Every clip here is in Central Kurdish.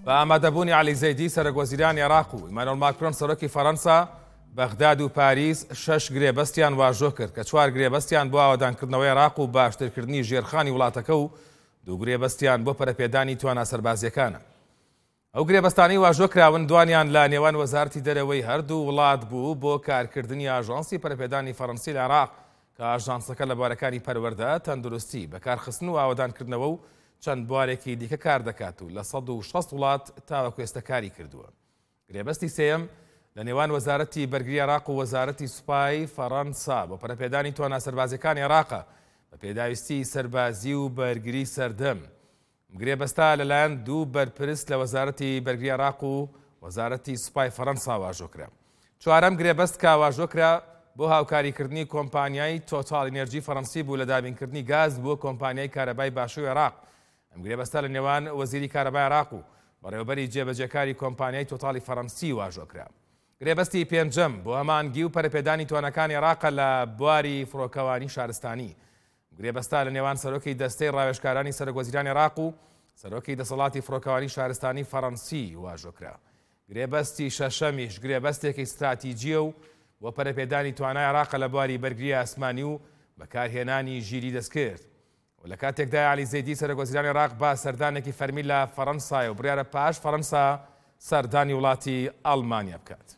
بە ئامادەبوونی عەلی زەیدی سەرۆکوەزیرانی عێراق و ئیمانوێل ماکرۆن سەرۆکی فەڕەنسا بەغداد و پاریس 6 گرێبەستیان واژۆ کرد کە 4 گرێبەستیان بۆ ئاوادانکردنەوەی عێراق و باشترکردنی ژێرخانی وڵاتەکە و 2 گرێبەستیان بۆ پەرەپێدانی توانە سەربازیەکانە. ئەو گرێبەستانەی واژۆ کراون دوانیان لە نێوان وەزارەتی دەرەوەی هەردوو وڵات بوو بۆ کارکردنی ئاژانسی پەرەپێدانی فەڕەنسی لە عێراق کە ئاژانسەکە لە بوارەکانی پەروەردە، تەندروستی، بەکارخستن و ئاوادانکردنەوە و چەند بوارێکی دیکە کار دەکات و لە 160 وڵات تاوەکو ئێستا کاری کردووە. گرێبەستی سێیەم لە نێوان وەزارەتی بەرگری عێراق و وەزارەتی سوپای فەڕەنسا بۆ پەرەپێدانی توانە سەربازیەکانی عێراقە بە پێداویستی سەربازی و بەرگری سەردەم. گرێبەستا لەلایەن 2 بەرپرس لە وەزارەتی بەرگری عێراق و وەزارەتی سوپای فەڕەنسا واژۆکرا. 4ەم گرێبەست کا واژۆکرا بۆ هاوکاریکردنی کۆمپانیای تۆتال ئینەرژی فەڕەنسی بوو لە دابینکردنی گاز بۆ کۆمپانیای کارەبای باشووری عێراق. ئەم گرێبەستە لە نێوان وەزیری کارەبای عێراق و بەڕێوەبەری جێبەجێکاری کۆمپانیای تۆتالی فەڕەنسی واژۆکرا. گرێبەستی پێنجەم بۆ هەمانگی و پەرەپێدانی توانەکانی عێراقە لە بواری فڕۆکەوانی شارستانی. گرێبەستا لە نێوان سەرۆکی دەستەی ڕاوێژکارانی سەرۆکوەزیرانی عێراق و سەرۆکی دەسەڵاتی فڕۆکەوانی شارستانی فەڕەنسی واژۆکرا. گرێبەستی شەشەمیش گرێبەستێکی استراتیجیە و بۆ پەرەپێدانی توانای عێراقە لە بواری بەرگری ئاسمانی و بەکارهێنانی ژیری دەستکرد. و لە کاتێکدا عەلی زەیدی سەرۆکوەزیرانی عێراق با سەردانێکی فەرمی لە فەڕەنسایە و بڕیارە پاش فەڕەنسا سەردانی وڵاتی ئەڵمانیا بکات.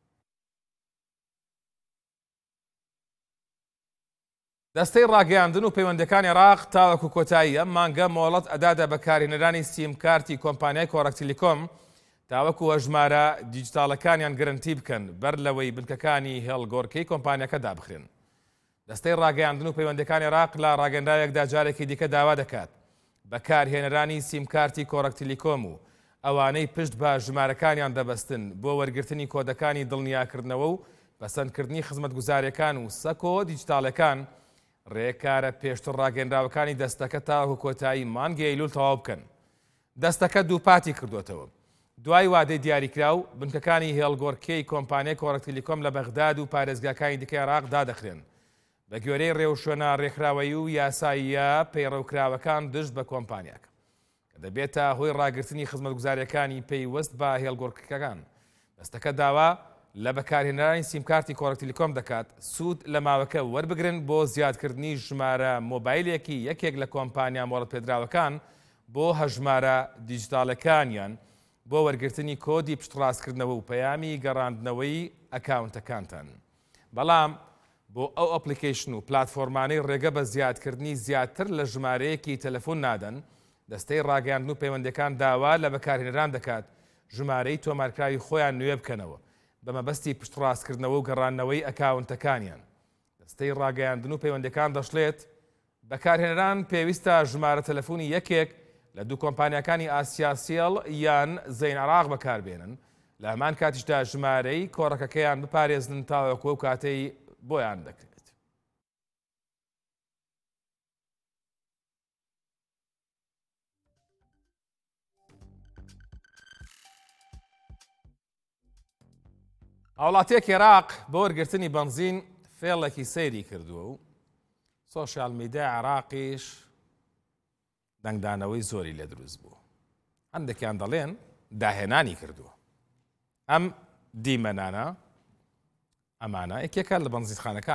دەستەی ڕاگەیاندن و پەیوەندەکانی عێراق تاوەکو کۆتایی ئەم مانگە مۆڵەت ئەدادە بەکارهێنەرانی سیمکارتی کۆمپانیای کۆڕەک تیلیکۆم تاوەکو هەژمارە دیجیتاڵەکانیان گرنتی بکەن بەر لەوەی بنکەکانی هێڵگۆڕکەی کۆمپانیەکە دابخرێن. دەستەی ڕاگەیاندن و پەیوەندەکانی عێراق لە ڕاگەنداوێکدا جارێکی دیکە داوا دەکات بەکارهێنەرانی سیمکارتی کۆڕەک تیلیکۆم و ئەوانەی پشت بە ژمارەکانیان دەبەستن بۆ وەرگرتنی کۆدەکانی دڵنیاکردنەوە و بەسەندکردنی خزمەتگوزاریەکان و سەکۆ دیجیتاڵەکان ڕێکارە پێشتر ڕاگەندراوەکانی دەستەکە تاوەکو کۆتایی مانگی ئەیلوڵ تەواو بکەن. دەستەکە دووپاتی کردوتەوە. دوای وادەی دیاریکراو بنکەکانی هێڵگۆڕکەی کۆمپانیای کۆڕەک تیلیکۆم لە بەغداد و پارێزگاکانی دیکەی عێراق دادەخرێن. بە گوێرەی ڕێوشوێنە ڕێکخراوەیی و یاساییە پەیڕەوکراوەکان دژت بە کۆمپانیاکە کە دەبێتە هۆی ڕاگررتنی خزمەتگوزاریەکانی پێیوەست بە هێڵگۆڕکەکان. دەستەکە داوا لە بەکارهێنەرانی سیمکارتی کۆڕەک تیلیکۆم دەکات سوود لە ماوەکە وەربگرن بۆ زیادکردنی ژمارە مۆبایلێکی یەکێک لە کۆمپانیا مۆڵەت پێدراوەکان بۆ هەژمارە دیجیتاڵەکانیان بۆ وەرگرتنی کۆدی پشتڕاستکردنەوە و پەیامی گەڕاندنەوەی ئەکاونتەکانتان. بەڵام بۆ ئەو ئەپلیکیشن و پلاتفۆرمانەی ڕێگە بە زیادکردنی زیاتر لە ژمارەیەکی تەلەفۆن نادەن، دەستەی ڕاگەیاندن و پەیوەندەکان داوا لە بەکارهێنەران دەکات ژمارەی تۆمارکراوی خۆیان نوێ بکەنەوە بە مەبەستی پشتڕاستکردنەوە و گەڕاندنەوەی ئەکاونتەکانیان. دەستەی ڕاگەیاندن و پەیوەندەکان دەشڵێت بەکارهێنەران پێویستە ژمارە تەلەفۆنی یەکێک لە 2 کۆمپانیەکانی ئاسیاسیڵ یان زەین عێراق بەکاربێنن، لە هەمان کاتیشدا ژمارەی کۆڕەکەکەیان بپارێزن تاوەکو و کاتەی بۆیان دەکرێت. هاوڵاتیەک عێراق بۆ وەرگرتنی بەنزین فێڵێکی سەیری کردووە و سۆشیال میدیای عێراقیش دەنگدانەوەی زۆری لێ دروست بوو. هەندێکیان دەڵێن داهێنانی کردووە. ئەم دیمەنانە ئەمانە یەکێکە لە بەنزینخانەکان